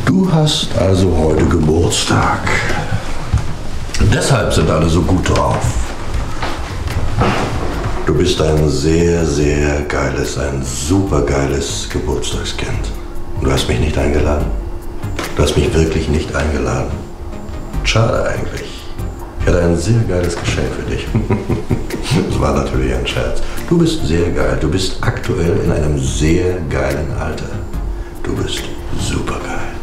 Du hast also heute Geburtstag. Deshalb sind alle so gut drauf. Du bist ein sehr, sehr geiles, ein supergeiles Geburtstagskind. Du hast mich nicht eingeladen. Du hast mich wirklich nicht eingeladen. Schade eigentlich. Ich hatte ein sehr geiles Geschenk für dich. Das war natürlich ein Scherz. Du bist sehr geil. Du bist aktuell in einem sehr geilen Alter. Du bist supergeil.